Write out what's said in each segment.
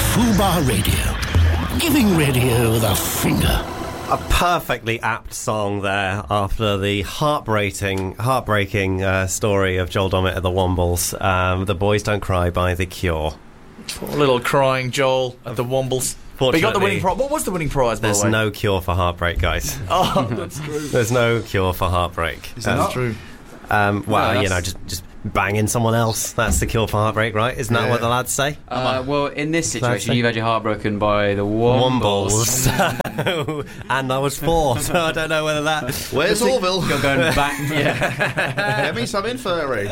Fubar Radio. Giving radio the finger. A perfectly apt song there after the heartbreaking story of Joel Dommett at the Wombles. The Boys Don't Cry by The Cure. Poor little crying Joel at the Wombles. But he got the winning prize. What was the winning prize, by the way? There's no cure for heartbreak, guys. Oh, that's true. There's no cure for heartbreak. That's true. Well, just banging someone else. That's the cure for heartbreak, right? Isn't that what the lads say? Well, in this situation, you've had your heart broken by the Wombles. And I was 4, so I don't know whether that... Where's Orville? You're going back. Get me some infirmary.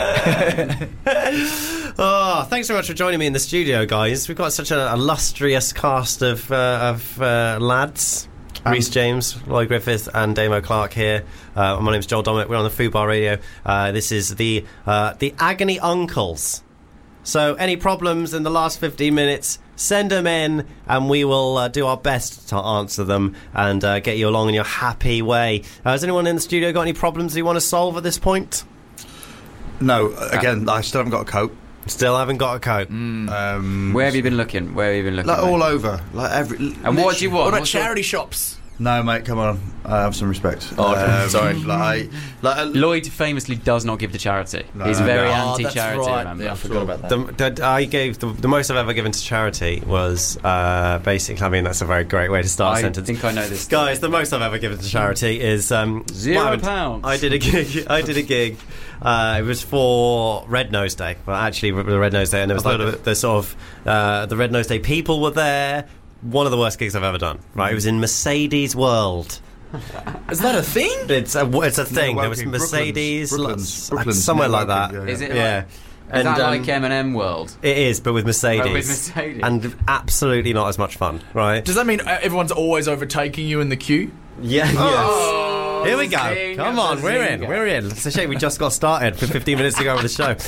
Oh, thanks very much for joining me in the studio, guys. We've got such an illustrious cast of lads. Rhys James, Lloyd Griffith and Damo Clark here. My name's Joel Dommett. We're on the Fubar Radio. This is the Agony Uncles. So any problems in the last 15 minutes, send them in and we will do our best to answer them and get you along in your happy way. Has anyone in the studio got any problems you want to solve at this point? No, again, I still haven't got a coat. Still haven't got a coat. Where have you been looking? Like all over, like every. And what do you want? What about charity shops? No, mate, come on. I have some respect. Oh, okay. Sorry. Lloyd famously does not give to charity. No, He's very no. anti-charity. That's right. Remember? Yeah, I forgot about that. I gave the most I've ever given to charity was basically. I mean, that's a very great way to start a sentence. I think I know this. Guys, the most I've ever given to charity is £0. I did a gig. It was for Red Nose Day. Well, actually, the Red Nose Day, and there was the sort of the Red Nose Day people were there. One of the worst gigs I've ever done. Right, it was in Mercedes World. Is that a thing? It's a thing. There was Mercedes, Brooklyn's somewhere like that. Is it? Yeah. Is that like M&M World? It is, but with Mercedes. Oh, with Mercedes. And absolutely not as much fun, right? Does that mean everyone's always overtaking you in the queue? Yeah, yes. Oh, Here we go. Come on, we're in. It's a shame we just got started 15 minutes ago with the show.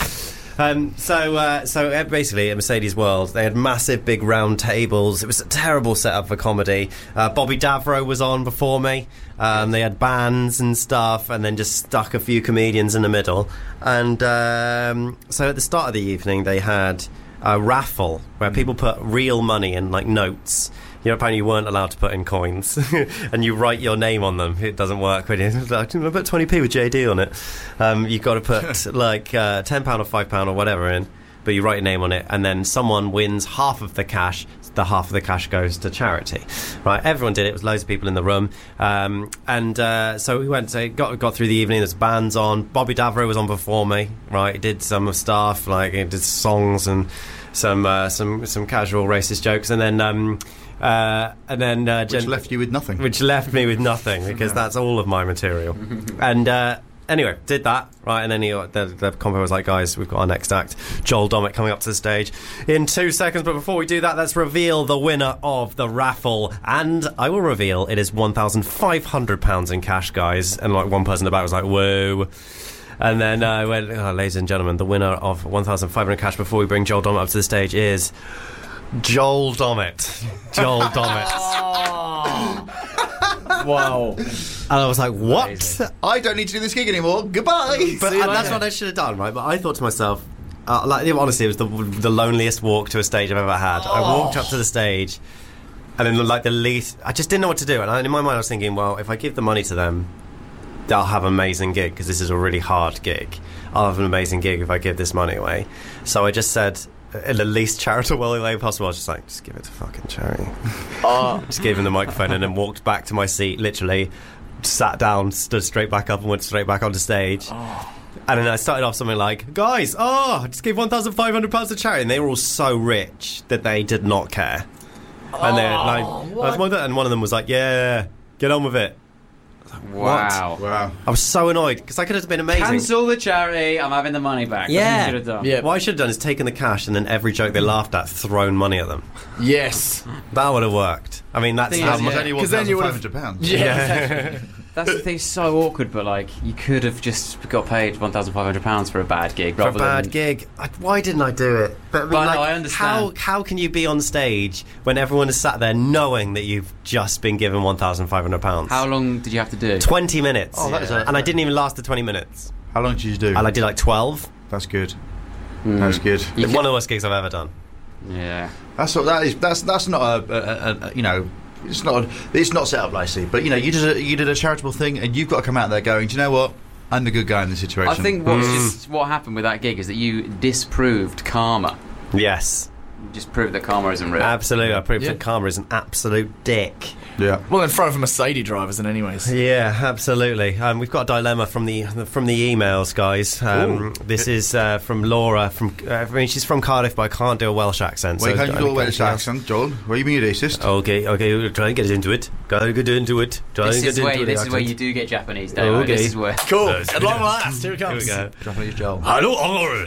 So basically at Mercedes World they had massive big round tables. It was a terrible setup for comedy. Bobby Davro was on before me. They had bands and stuff and then just stuck a few comedians in the middle. And so at the start of the evening they had a raffle where people put real money in, like notes. You know, apparently you weren't allowed to put in coins and you write your name on them. It doesn't work when you put 20p with JD on it. You've got to put like £10 or £5 or whatever in, but you write your name on it and then someone wins half of the cash. The half of the cash goes to charity. Right, everyone did it. It was loads of people in the room. So we went, got through the evening. There's bands on. Bobby Davro was on before me. Right, he did some stuff, like he did songs and some casual racist jokes, and then which left you with nothing. Which left me with nothing because that's all of my material. And anyway, did that right, and then the compo was like, "Guys, we've got our next act, Joel Dommett, coming up to the stage in 2 seconds." But before we do that, let's reveal the winner of the raffle, and I will reveal it is £1,500 in cash, guys. And like one person in the back was like, "Whoa." And then I went, ladies and gentlemen, the winner of 1,500 cash before we bring Joel Dommett up to the stage is Joel Dommett. Joel Dommett. Wow. And I was like, what? Amazing. I don't need to do this gig anymore. Goodbye. But that's what I should have done, right? But I thought to myself, honestly, it was the loneliest walk to a stage I've ever had. I walked up to the stage, and then like the least, I just didn't know what to do. And in my mind, I was thinking, well, if I give the money to them, they'll have an amazing gig because this is a really hard gig. I'll have an amazing gig if I give this money away. So I just said, in the least charitable way possible, I was just like, just give it to fucking charity. Just gave him the microphone and then walked back to my seat, literally sat down, stood straight back up and went straight back onto stage. And then I started off something like, guys, I just gave £1,500 to charity. And they were all so rich that they did not care. And they're like, and one of them was like, yeah, get on with it. Wow. I was so annoyed because that could have been amazing. Cancel the charity, I'm having the money back. Yeah. That's what you should have done. Yeah. What I should have done is taken the cash and then every joke they laughed at, thrown money at them. Yes. That would have worked. I mean, that's how much. Because then you would have £1,500. Yeah. That's the thing, so awkward, but like, you could have just got paid £1,500 for a bad gig. For a bad gig. Why didn't I do it? But I mean, no, I understand. How can you be on stage when everyone is sat there knowing that you've just been given £1,500? How long did you have to do? 20 minutes. Oh, that is and I didn't even last the 20 minutes. How long did you do? And I did like 12. That's good. That's good. One of the worst gigs I've ever done. Yeah. That's not a you know. It's not set up nicely, but you know, you did a charitable thing, and you've got to come out there going, do you know what? I'm the good guy in this situation. I think what happened with that gig is that you disproved karma. Yes. You just proved that karma isn't real. Absolutely. I proved that karma is an absolute dick. Yeah. Well, in front of Mercedes drivers, in anyways. Yeah, absolutely. We've got a dilemma from the emails, guys. This is from Laura. She's from Cardiff, but I can't do a Welsh accent. Wait, so can't you do a Welsh accent, John? What do you mean, you're racist? Okay, we'll try and get into it. Gotta get into it. This is where you do get Japanese, Dave. Okay. This is where. Cool. At long last, here it comes. Here we go. Japanese Joel. Hello,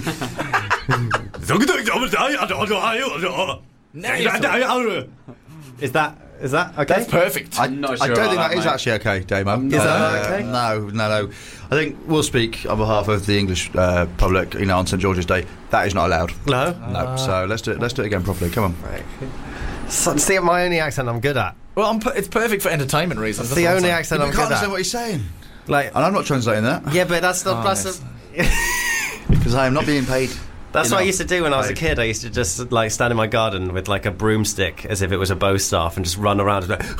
Is that okay? That's perfect. I'm not I sure don't about think that that, is mate. actually okay, Damo. Is that okay? No. I think we'll speak on behalf of the English public, you know, on St George's Day. That is not allowed. No. So let's do it again properly. Come on. Right. So, see, my only accent I'm good at. Well, it's perfect for entertainment reasons. That's the only accent I'm You can't good understand at. what he's saying, Like, and I'm not translating that yeah, but that's not. because I am not being paid. That's what I used to do when I was a kid. I used to just like stand in my garden with like a broomstick as if it was a bow staff and just run around and be like,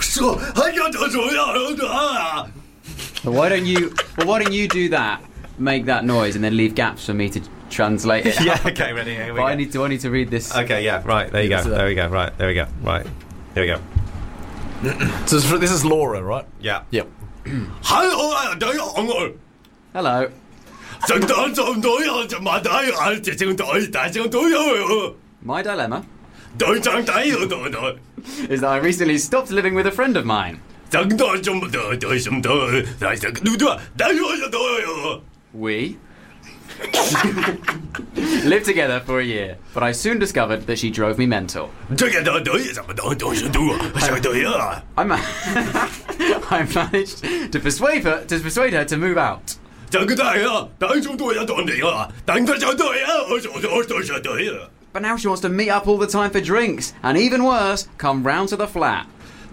Why don't you do that? Make that noise and then leave gaps for me to translate it. yeah, okay, ready, here we But go. I need to read this. Okay, yeah, right, there you go, there we go, right, there we go, right, here we go. So this is Laura, right? Yeah. Yep. Hello. My dilemma is that I recently stopped living with a friend of mine. We lived together for a year, but I soon discovered that she drove me mental. I managed to persuade her to move out. But now she wants to meet up all the time for drinks, and even worse, come round to the flat.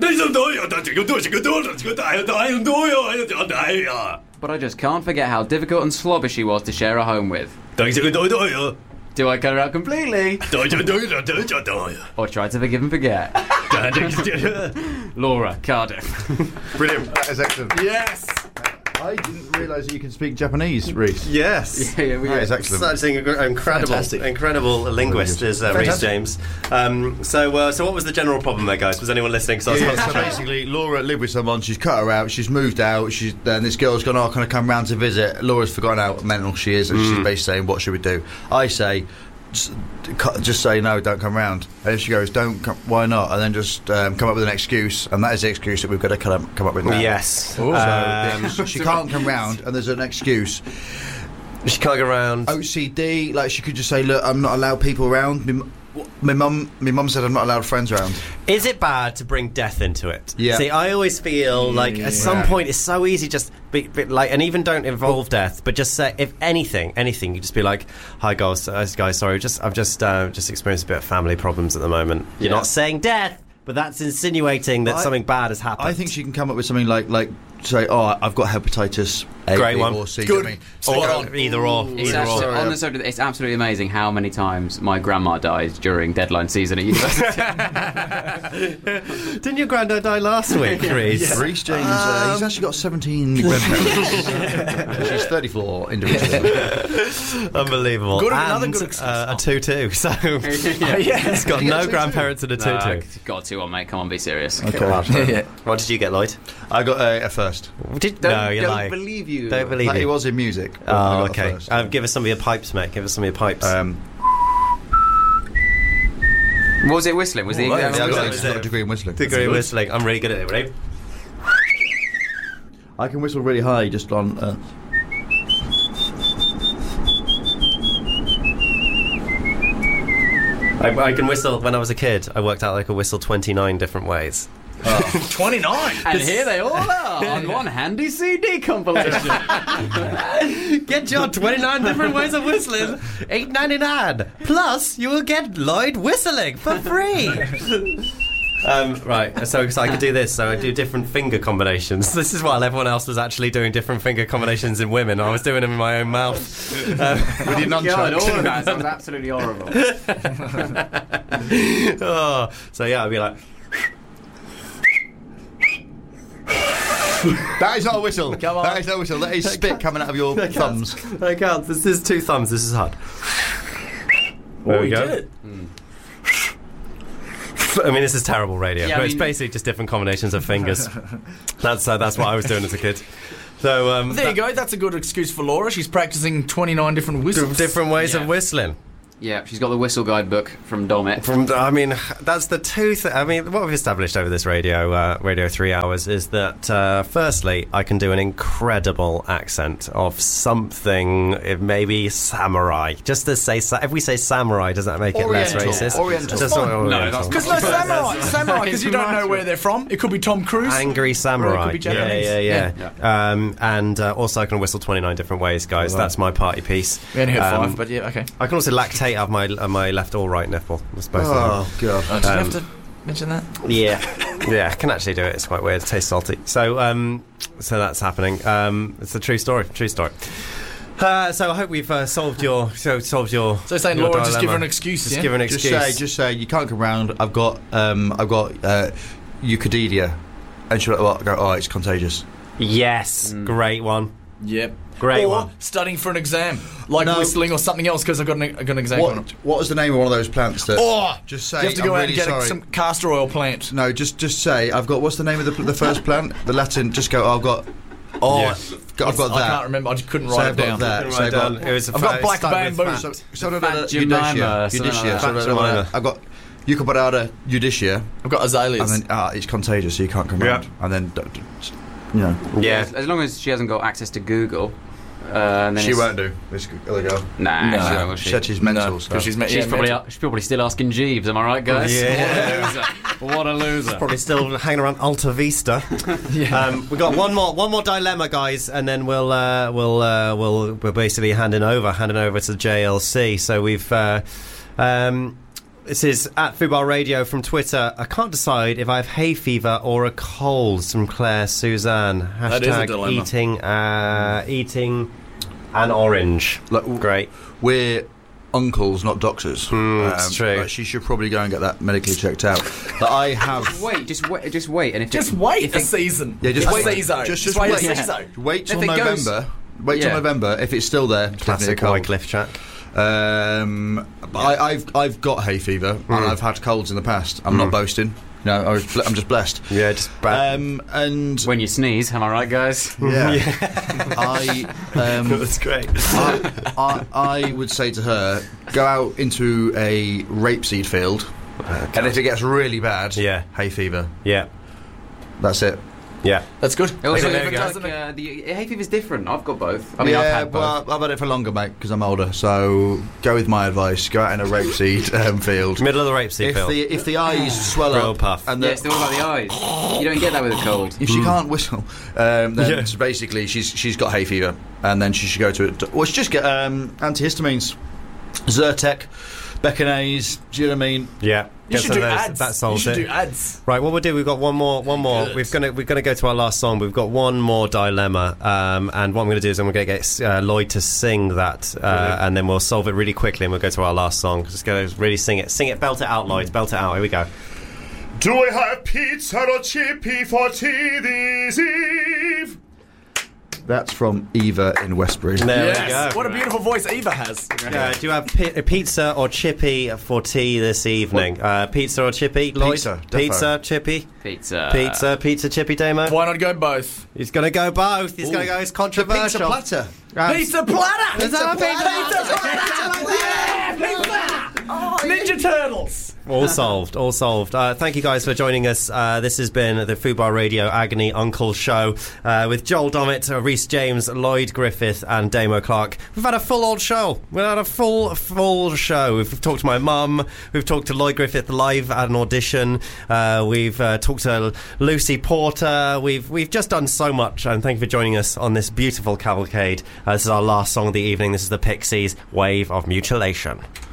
But I just can't forget how difficult and slobby she was to share a home with. Do I cut her out completely? Or try to forgive and forget? Laura, Cardiff. Brilliant. That is excellent. Yes. I didn't realise that you can speak Japanese, Reece. Yes. Yeah, That is excellent. Such an incredible linguist is Reece James. So what was the general problem there, guys? Was anyone listening? So Basically, Laura lived with someone. She's cut her out. She's moved out. Then this girl's gone. Can I come round to visit? Laura's forgotten how mental she is, and she's basically saying, "What should we do?" I say, just say no. Don't come round. And if she goes, "Don't come," why not? And then just come up with an excuse, and that is the excuse that we've got to come up with now. yes. So she can't come round, and there's an excuse. She can't go around. OCD, like she could just say, "Look, I'm not allowed people around." My mum said I'm not allowed friends around. Is it bad to bring death into it? Yeah. See, I always feel like at some point it's so easy just be like, and even don't involve death, but just say if anything, you just be like, "Hi guys, sorry, I've just experienced a bit of family problems at the moment." You're not saying death, but that's insinuating that something bad has happened. I think she can come up with something like say, "Oh, I've got hepatitis A, Great B, one. or C." Good. I mean, Either or. On the subject, it's absolutely amazing how many times my grandma died during deadline season at university. Didn't your granddad die last week, Reece? Reece James, he's actually got 17 grandparents. She's 34 individuals. Unbelievable. Good, and another good excuse. a 2-2. So he's got no grandparents and a 2-2. Got 2-1, mate. Come on, be serious. Okay. What did you get, Lloyd? I got a first. No, you're Don't lying. believe you. Don't believe He you. was in music. but I Oh, got a okay. first. Give us some of your pipes, mate. Give us some of your pipes. Was it whistling? Was the Yeah, I exam got whistling? a degree in whistling. Degree whistling. I'm really good at it. Ready? I can whistle really high just on... I can whistle. When I was a kid, I worked out I could whistle 29 different ways. 29. And here they all are on one handy CD compilation. Get your 29 different ways of whistling, $8.99. Plus, you will get Lloyd whistling for free. Right, so I could do this. So I do different finger combinations. This is while everyone else was actually doing different finger combinations in women. I was doing them in my own mouth. With your God, all nunchucks. of that sounds absolutely horrible. So yeah, I'd be like... That is not a whistle. Come on. That is not a whistle. That is spit coming out of your thumbs. I can't. This is 2 thumbs. This is hard. There we go. Did it. I mean, this is terrible radio, Yeah, but I it's mean- basically just different combinations of fingers. That's what I was doing as a kid. So There you go. That's a good excuse for Laura. She's practicing 29 different whistles. different ways Yeah. of whistling. Yeah, she's got the whistle guidebook from Domit. I mean, that's the two. I mean, what we've established over this radio 3 hours is that firstly, I can do an incredible accent of something, maybe samurai. Just to say, if we say samurai, does that make it less Oriental. racist? Oriental. Just not No, Oriental. Because no, samurai, because you don't know where they're from. It could be Tom Cruise. Angry samurai. Or it could be Japanese. Yeah. And also, I can whistle 29 different ways, guys. That's my party piece. We only heard 5, but yeah, okay. I can also lactate out of my left or right nipple. I suppose. Oh, God. Did you have to mention that? Yeah, I can actually do it. It's quite weird. It tastes salty. So that's happening. It's a true story. So I hope we've solved your. So saying your Laura, just give her dilemma. an excuse. Just Yeah? give her an excuse. Just say you can't come round. I've got Eucadidia, and she'll go, oh, it's contagious. Yes, great one. Yep. Great or one. studying for an exam, like No. whistling or something else, because I've got an exam coming up. What was the name of one of those plants that? Oh, Just say you have to go I'm out really and get sorry. some castor oil plant. No, just say I've got. What's the name of the first plant? The Latin. Just go. I've got. Oh, Yeah. I've got that. I can't remember. I just couldn't So write I've it got down. that. So Right I've got. down. It was a I've got fact- black started with bamboo. fact. Fat Jemima, something like that. Fat Jemima. I've got Eucoparada judicia, I've got azaleas. and then it's contagious, so you can't come Yeah. round. And then, you know, Yeah. As long as she hasn't got access to Google. Then she it's- won't do. This other girl. Nah, No. she won't, will She she? said she's mental. No, so. because she's She's probably still asking Jeeves, am I right, guys? Yeah. What a loser. Probably still hanging around Alta Vista. We got one more dilemma, guys, and then we'll basically handing over to JLC. So we've this is at Fubar Radio from Twitter. I can't decide if I have hay fever or a cold. From Claire Suzanne. That is a Hashtag dilemma. eating an orange. Like, Great. We're uncles, not doctors. It's true. But she should probably go and get that medically checked out. But I have. Just wait. And if Just it, wait if a it- season. Yeah, just A wait. season. Just wait a wait. season. Wait till If it goes- November. Wait till Yeah. November. If it's still there, it's definitely a Classic cold. Wycliffe track. But I've got hay fever and I've had colds in the past. I'm not boasting. No, I'm just blessed. Yeah, just bad. And when you sneeze, am I right, guys? yeah, That's great. I would say to her, go out into a rapeseed field, and if it gets really bad, Yeah. hay fever. Yeah. That's it. Yeah. That's good. Also, there if we it go. doesn't, the hay fever's different. I've got both. I mean, I've yeah, had both. well, I've had it for longer, mate, because I'm older. So go with my advice. Go out in a rapeseed field. Middle of the rapeseed field. If the eyes swell Real up, puff. and Yeah, it's the one about the eyes. You don't get that with a cold. if she can't whistle, then it's basically she's got hay fever, and then she should go to well, she just get antihistamines, Zyrtec, Beckinase. Do you know what I mean? Yeah. You Get should some do of those. ads. That solves You should it. do ads. Right, what we'll do, we've got one more. Good. We're gonna go to our last song. We've got one more dilemma, and what I'm going to do is I'm going to get Lloyd to sing that, and then we'll solve it really quickly, and we'll go to our last song. Just go really sing it, belt it out, Lloyd, belt it out. Here we go. Do I have pizza or chippy for tea this eve? That's from Eva in Westbury. There Yes. we go. What a beautiful voice Eva has. Do you have pizza or chippy for tea this evening? Pizza or chippy, Lloyd? Pizza, defo. Pizza, chippy? Pizza, chippy, Damo? Why not go both? He's going to go both. He's going to go. It's controversial. Pizza platter. Pizza platter! Is that a pizza platter! Yeah, pizza! Ninja Turtles! All solved. Thank you guys for joining us. This has been the Fubar Radio Agony Uncle Show with Joel Dommett, Rhys James, Lloyd Griffith and Damo Clark. We've had a full old show. We've had a full show. We've talked to my mum. We've talked to Lloyd Griffith live at an audition. We've talked to Lucy Porter. We've just done so much, and thank you for joining us on this beautiful cavalcade. This is our last song of the evening. This is the Pixies, Wave of Mutilation.